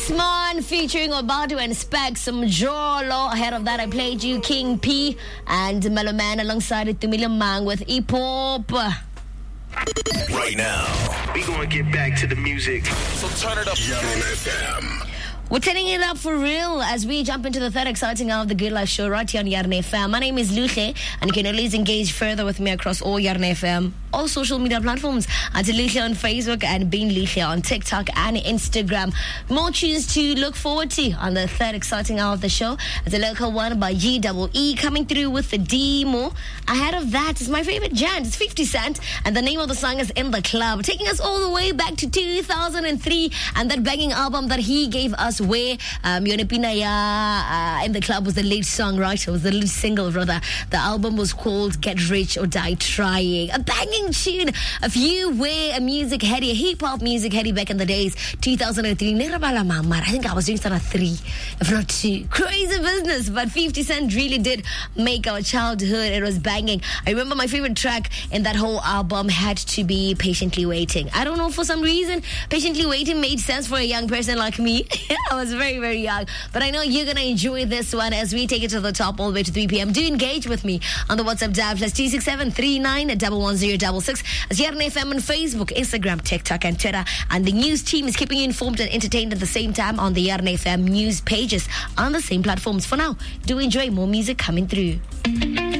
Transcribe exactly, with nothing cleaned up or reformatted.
Axman featuring Obado and Specs, some Jolo. Ahead of that, I played you King P and Mellow Man alongside Tumile Mang with E-Pop. Right now, we gonna get back to the music. So turn it up. Yarn F M. We're turning it up for real as we jump into the third exciting hour of the Good Life Show right here on Yarn F M. My name is Luhle, and you can always engage further with me across all Yarn F M, all social media platforms. At Luhle on Facebook and Bean Luhle on TikTok and Instagram. More tunes to look forward to on the third exciting hour of the show. It's a local one by G double E coming through with the demo. Ahead of that is my favorite gent. It's fifty Cent, and the name of the song is In the Club, taking us all the way back to two thousand three and that banging album that he gave us. Where um, Yone Pinaya uh, In the Club was the lead song, right? It was the lead single, rather. The album was called Get Rich or Die Trying. A banging tune. If you were a music heady, a hip-hop music heady back in the days, two thousand three, I think I was doing something three, if not two. Crazy business, but fifty Cent really did make our childhood. It was banging. I remember my favorite track in that whole album had to be Patiently Waiting. I don't know, for some reason, Patiently Waiting made sense for a young person like me. I was very, very young. But I know you're going to enjoy this one as we take it to the top all the way to three p.m. Do engage with me on the WhatsApp dial plus two six seven three nine one one zero six six. As Yarn F M on Facebook, Instagram, TikTok, and Twitter. And the news team is keeping you informed and entertained at the same time on the Yarn F M news pages on the same platforms. For now, do enjoy more music coming through.